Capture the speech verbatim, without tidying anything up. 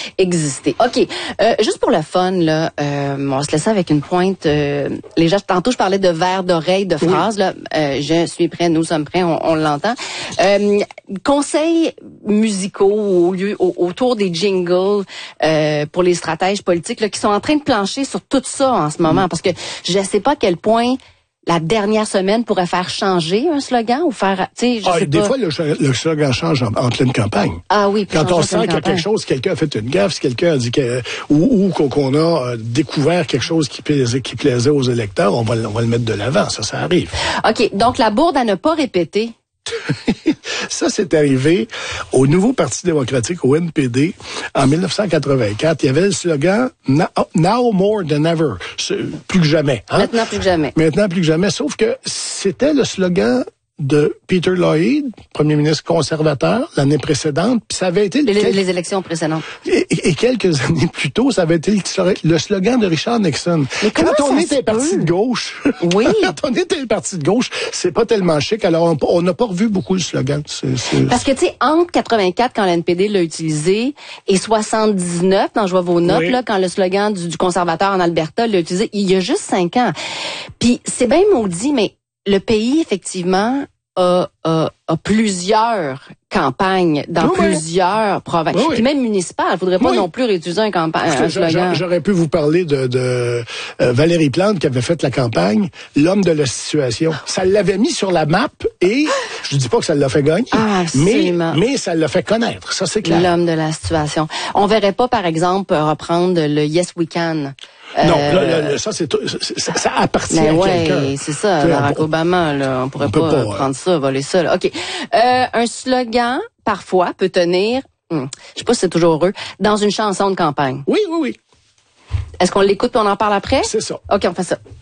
exister. OK. Euh, juste pour le fun, là, euh, on va se laisser avec une pointe. Euh, les gens, tantôt, je parlais de verre d'oreille, de phrases. Oui. Là, euh, je suis prêt, nous sommes prêts, on, on l'entend. Euh, conseils musicaux au lieu, au, autour des jingles euh, pour les stratèges politiques là, qui sont en train de plancher sur tout ça en ce moment. Mm. Parce que je ne sais pas à quel point la dernière semaine pourrait faire changer un slogan ou faire, tu sais, je ah, sais des pas. fois, le, le slogan change en, en pleine campagne. Ah oui. Quand on sent qu'il y a quelque chose, quelqu'un a fait une gaffe, si quelqu'un a dit que, ou, ou qu'on a découvert quelque chose qui plaisait, qui plaisait aux électeurs, on va, on va le mettre de l'avant. Ça, ça arrive. OK. Donc, la bourde à ne pas répéter. Ça, c'est arrivé au nouveau Parti démocratique, au N P D, en dix-neuf cent quatre-vingt-quatre. Il y avait le slogan « Now more than ever », plus que jamais. Hein? Maintenant plus que jamais. Maintenant plus que jamais, sauf que c'était le slogan de Peter Lloyd, premier ministre conservateur, l'année précédente, puis ça avait été... Les, quel... les élections précédentes. Et, et quelques années plus tôt, ça avait été le slogan de Richard Nixon. Mais quand on est un peut? parti de gauche, oui. quand on est un parti de gauche, c'est pas tellement chic, alors on n'a pas revu beaucoup le slogan. C'est, c'est... Parce que, tu sais, entre quatre-vingt-quatre, quand l'N P D l'a utilisé, et soixante-dix-neuf, quand je vois vos notes, oui. là, quand le slogan du, du conservateur en Alberta l'a utilisé, il y a juste cinq ans. Puis c'est bien maudit, mais le pays, effectivement, a, a, a plusieurs campagnes dans oui, plusieurs oui. provinces. Oui, oui. Puis même municipales. Il ne faudrait pas oui. non plus réutiliser un, campagne, un slogan. J'aurais pu vous parler de, de euh, Valérie Plante qui avait fait la campagne « L'homme de la situation ». Ça l'avait mis sur la map et je ne dis pas que ça l'a fait gagner, ah, mais, mais ça l'a fait connaître. Ça, c'est clair. L'homme de la situation. On ne verrait pas, par exemple, reprendre le « Yes, we can ». Non, euh, là, là, ça, c'est, ça, ça appartient à ouais, quelqu'un. Oui, c'est ça, Barack Obama, là, on pourrait on pas, pas prendre ça, voler ça. Là. OK. Euh, un slogan, parfois, peut tenir, hum, je sais pas si c'est toujours heureux, dans une chanson de campagne. Oui, oui, oui. Est-ce qu'on l'écoute et on en parle après? C'est ça. OK, on fait ça.